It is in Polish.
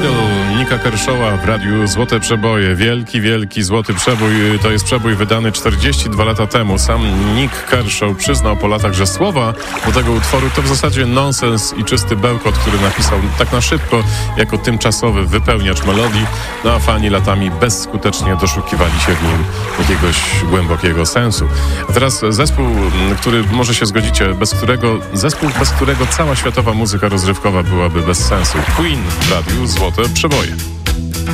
Nicka Kershawa w radiu Złote Przeboje. Wielki złoty przebój. To jest przebój wydany 42 lata temu. Sam Nick Kershaw przyznał po latach, że słowa do tego utworu to w zasadzie nonsens i czysty bełkot, który napisał tak na szybko jako tymczasowy wypełniacz melodii, no a fani latami bezskutecznie doszukiwali się w nim jakiegoś głębokiego sensu. A teraz zespół, który może się zgodzicie, bez którego cała światowa muzyka rozrywkowa byłaby bez sensu. Queen w radiu Złote Przeboje.